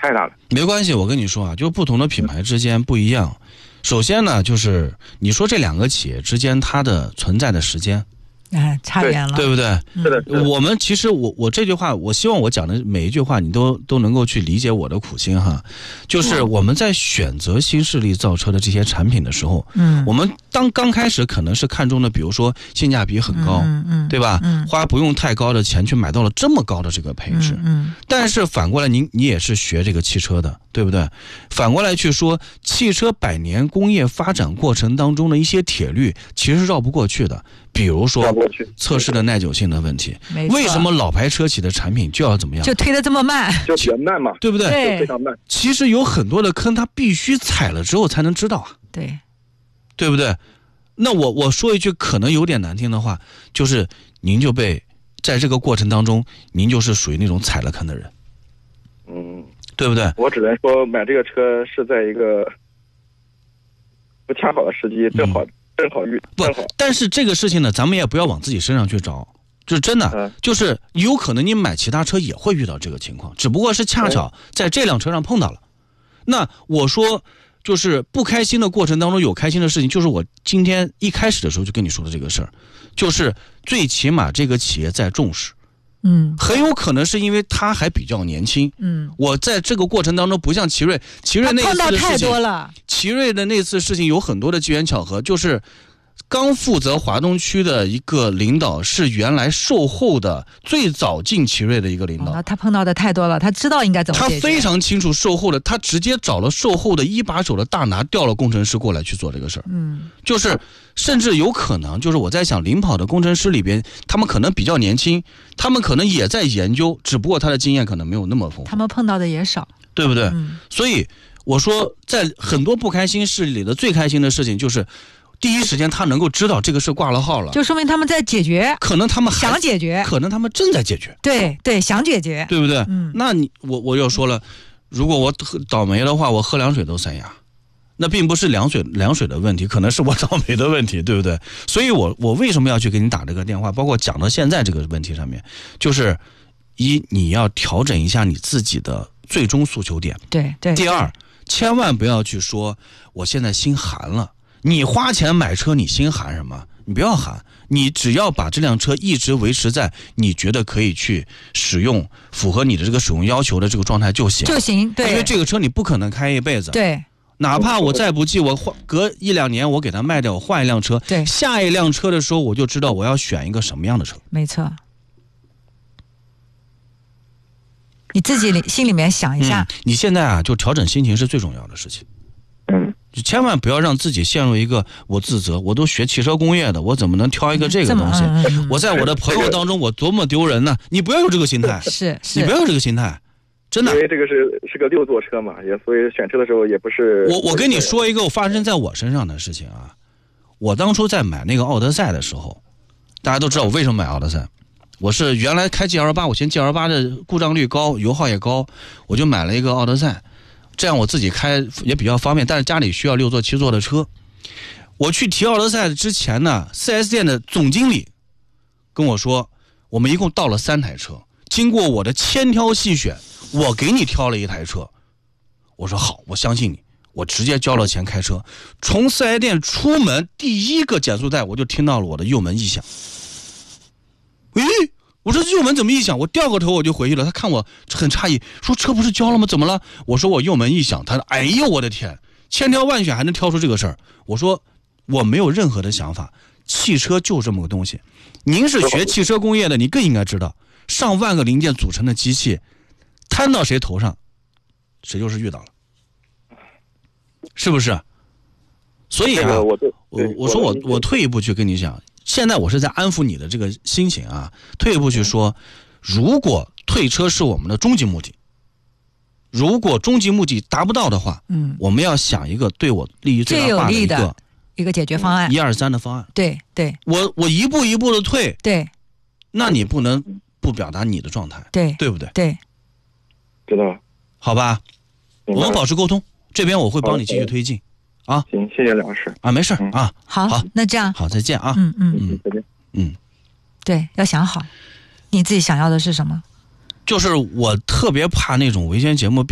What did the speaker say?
太大了。 没关系，我跟你说啊，就是不同的品牌之间不一样。首先呢，就是你说这两个企业之间它的存在的时间， 差远了， 对不对？ 是的。 我们其实我这句话，我希望我讲的每一句话你都能够去理解我的苦心哈。就是我们在选择新势力造车的这些产品的时候，我们刚开始可能是看中的，比如说性价比很高，对吧？花不用太高的钱去买到了这么高的这个配置，但是反过来你也是学这个汽车的，对不对？反过来去说，汽车100年工业发展过程当中的一些铁律，其实是绕不过去的。比如说测试的耐久性的问题，为什么老牌车企的产品就要怎么样， 就推得这么慢， 就比较慢嘛， 对不对？ 对， 非常慢。 其实有很多的坑，它必须踩了之后才能知道啊， 对不对？那我说一句可能有点难听的话，就是您就被在这个过程当中，您就是属于那种踩了坑的人，对不对？ 我只能说买这个车是在一个不恰好的时机，正好不，但是这个事情呢，咱们也不要往自己身上去找，就是真的，就是有可能你买其他车也会遇到这个情况，只不过是恰巧在这辆车上碰到了。那我说，就是不开心的过程当中有开心的事情，就是我今天一开始的时候就跟你说的这个事儿，就是最起码这个企业在重视。很有可能是因为他还比较年轻。我在这个过程当中不像奇瑞那次的事情， 碰到太多了。 奇瑞的那次事情有很多的机缘巧合，就是刚负责华东区的一个领导是原来售后的最早进奇瑞的一个领导， 他碰到的太多了，他知道应该怎么解决。 他非常清楚售后的，他直接找了售后的一把手的大拿，调了工程师过来去做这个事儿。就是甚至有可能，就是我在想，领跑的工程师里边，他们可能比较年轻，他们可能也在研究，只不过他的经验可能没有那么丰富， 他们碰到的也少， 对不对？所以我说，在很多不开心事里的最开心的事情，就是第一时间他能够知道这个事挂了号了， 就说明他们在解决， 可能他们想解决， 可能他们正在解决， 对，想解决， 对不对？那我又说了，如果我倒霉的话，我喝凉水都塞牙，那并不是凉水的问题，可能是我倒霉的问题，对不对？所以我为什么要去给你打这个电话，包括讲到现在这个问题上面，就是你要调整一下你自己的最终诉求点， 对。 第二，千万不要去说我现在心寒了。你花钱买车，你心寒什么？你不要寒，你只要把这辆车一直维持在你觉得可以去使用、符合你的这个使用要求的这个状态就行。对，因为这个车你不可能开一辈子。 对， 哪怕我再不济，我隔1-2年我给它卖掉，我换一辆车。 对， 下一辆车的时候我就知道我要选一个什么样的车。 没错。你自己心里面想一下， 你现在啊，就调整心情是最重要的事情。就千万不要让自己陷入一个我自责，我都学汽车工业的，我怎么能挑一个这个东西？我在我的朋友当中我多么丢人呢？你不要有这个心态，你不要有这个心态，真的。 因为这个是个6座车嘛，也所以选车的时候也不是。 我跟你说一个发生在我身上的事情啊，我当初在买那个奥德赛的时候，大家都知道我为什么买奥德赛。我是原来开 GL8， 我嫌 GL8 的故障率高，油耗也高，我就买了一个奥德赛。这样我自己开也比较方便，但是家里需要6座7座的车。我去提奥德赛之前呢， 4S 店的总经理跟我说，我们一共到了3台车，经过我的千挑细选，我给你挑了一台车。我说好，我相信你，我直接交了钱开车。从 4S 店出门第一个减速带，我就听到了我的油门异响。我说油门怎么异响？我掉个头我就回去了。他看我很诧异，说车不是交了吗？怎么了？我说我油门异响。他说哎呦我的天，千挑万选还能挑出这个事儿。我说我没有任何的想法，汽车就这么个东西。您是学汽车工业的，你更应该知道，上万个零件组成的机器，摊到谁头上，谁就是遇到了，是不是？所以啊，我说我退一步去跟你讲。现在我是在安抚你的这个心情啊，退一步去说，如果退车是我们的终极目的，如果终极目的达不到的话，我们要想一个对我利益最大化的一个解决方案 ，1、2、3的方案。 对， 我一步一步的退， 对， 那你不能不表达你的状态，对不对？ 对， 知道了， 好吧，我们保持沟通，这边我会帮你继续推进。啊， 行，谢谢梁老师啊，没事啊， 好，那这样， 好，再见啊， 再见， 对，要想好，你自己想要的是什么？ 就是我特别怕那种维权节目